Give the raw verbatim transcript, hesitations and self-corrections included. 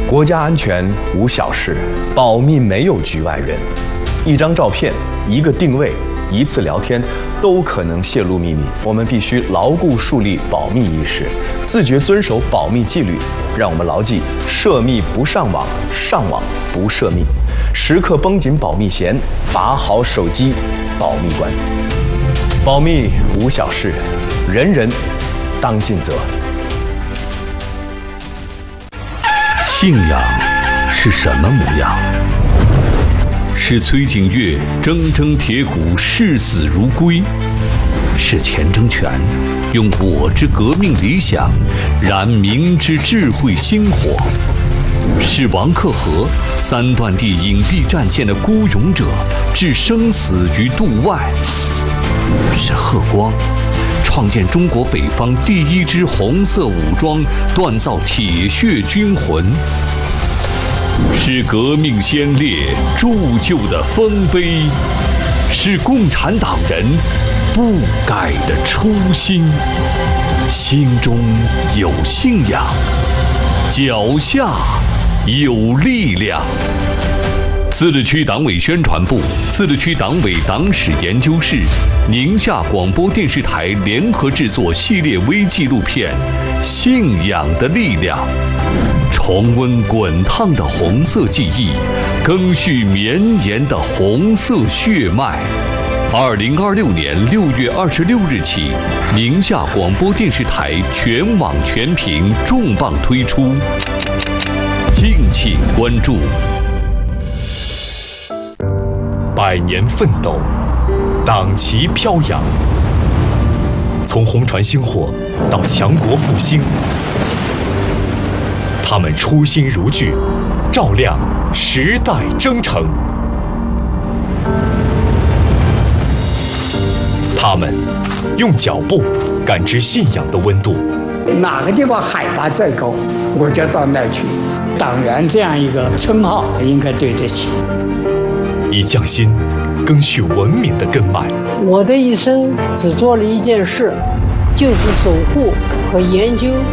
国家安全无小事，保密没有局外人。一张照片，一个定位，一次聊天，都可能泄露秘密。我们必须牢固树立保密意识，自觉遵守保密纪律。让我们牢记：涉密不上网，上网不涉密。时刻绷紧保密弦，把好手机保密关。保密无小事，人人当尽责。 信仰是什么模样？是崔景岳铮铮铁骨，视死如归；是钱钟权用我之革命理想燃民之智慧星火；是王克和三段地隐蔽战线的孤勇者，置生死于度外；是贺光创建中国北方第一支红色武装，锻造铁血军魂；是革命先烈铸就的丰碑，是共产党人不改的初心。心中有信仰，脚下有力量。自治区党委宣传部、自治区党委党史研究室、宁夏广播电视台联合制作系列微纪录片《信仰的力量》，重温滚烫的红色记忆，更续绵延的红色血脉。二零二六年六月二十六日起，宁夏广播电视台全网全屏重磅推出，敬请关注。 百年奋斗，党旗飘扬，从红船星火到强国复兴，他们初心如炬，照亮时代征程。他们用脚步感知信仰的温度。 哪个地方海拔再高，我就到那儿去。党员这样一个称号应该对得起。 以匠心赓续文明的根脉。 我的一生只做了一件事，就是守护和研究